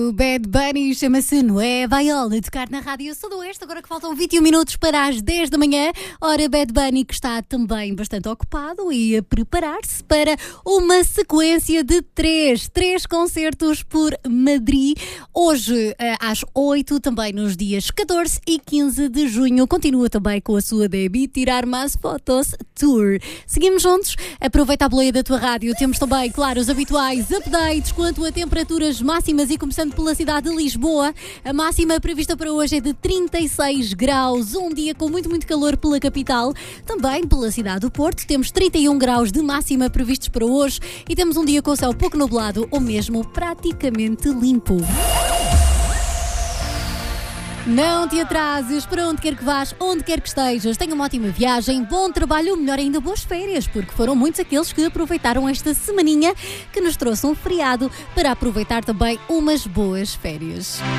O Bad Bunny chama-se Nueva Viola, a tocar na Rádio Sudoeste, agora que faltam 21 minutos para as 10 da manhã. Ora, Bad Bunny que está também bastante ocupado e a preparar-se para uma sequência de três concertos por Madrid. Hoje, às 8, também nos dias 14 e 15 de junho. Continua também com a sua Debbie Tirar Mais Fotos Tour. Seguimos juntos, aproveita a boleia da tua rádio. Temos também, claro, os habituais updates quanto a temperaturas máximas e começando pela cidade de Lisboa. A máxima prevista para hoje é de 36 graus, um dia com muito calor pela capital. Também pela cidade do Porto temos 31 graus de máxima previstos para hoje e temos um dia com o céu pouco nublado ou mesmo praticamente limpo. Não te atrases, para onde quer que vás, onde quer que estejas, tenha uma ótima viagem, bom trabalho, ou melhor ainda, boas férias, porque foram muitos aqueles que aproveitaram esta semaninha que nos trouxe um feriado para aproveitar também umas boas férias.